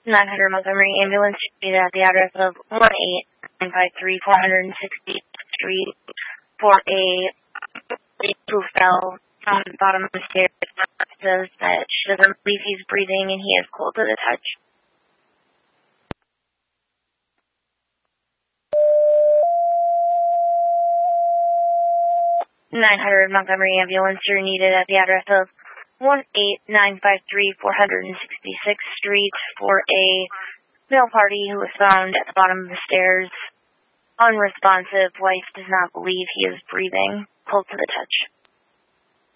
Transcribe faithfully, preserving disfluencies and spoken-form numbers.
nine hundred Montgomery ambulance is at the address of one eight nine five three four sixtieth Street for a who fell from the bottom of the stairs. Says that she doesn't believe he's breathing and he is cold to the touch. nine hundred Montgomery ambulance, you're needed at the address of one eight nine five three four sixty-sixth Street for a male party who was found at the bottom of the stairs. Unresponsive, wife does not believe he is breathing, cold to the touch.